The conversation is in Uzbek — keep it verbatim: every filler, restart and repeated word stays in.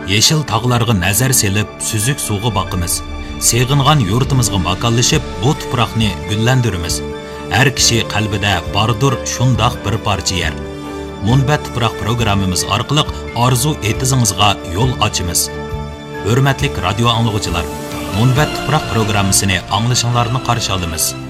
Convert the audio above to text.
Yeşil tağlarga nazar selip, süzük suğu bakımız. Seğingan yurtimizga makonlashib, bu tuproqni gullandiramiz. Har kishi qalbida bordur shundoq bir parcha yer. Munbat tuproq programmamiz orqali orzu etizingizga yo'l ochamiz. Hurmatli radio anglovchilar, Munbat tuproq programmasini anglashinglarni qarshi olamiz.